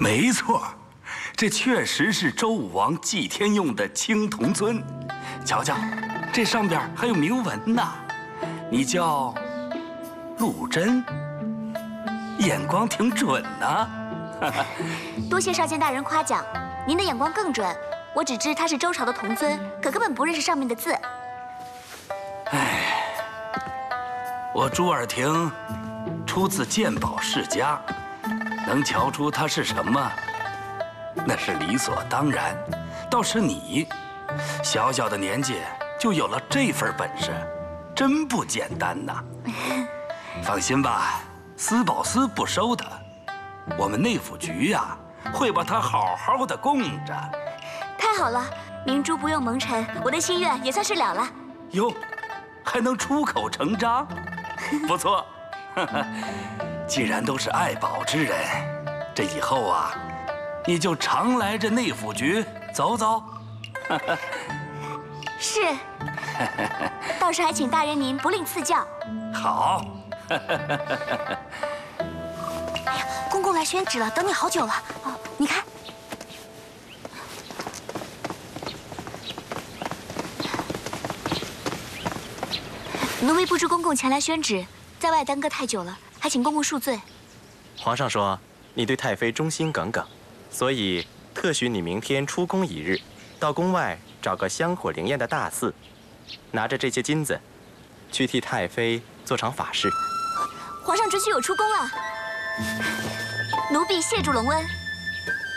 没错，这确实是周武王祭天用的青铜尊。瞧瞧，这上边还有铭文呢。你叫陆贞，眼光挺准呢。 多谢少监大人夸奖，您的眼光更准。我只知他是周朝的铜尊，可根本不认识上面的字。 哎，我朱尔廷出自鉴宝世家，能瞧出他是什么，那是理所当然。倒是你，小小的年纪就有了这份本事，真不简单呐。放心吧，司宝司不收他，我们内府局呀，会把他好好的供着。 太好了，明珠不用蒙尘，我的心愿也算是了了。 哟，还能出口成章，不错。既然都是爱宝之人，这以后啊，你就常来这内府局走走。 是，到时还请大人您不吝赐教。 好。 哎呀，公公来宣旨了，等你好久了。哦，你看。奴婢不知公公前来宣旨，在外耽搁太久了，还请公公恕罪。 皇上说你对太妃忠心耿耿，所以特许你明天出宫一日，到宫外找个香火灵艳的大寺，拿着这些金子，去替太妃做场法事。 皇上准许我出宫了，奴婢谢主隆恩。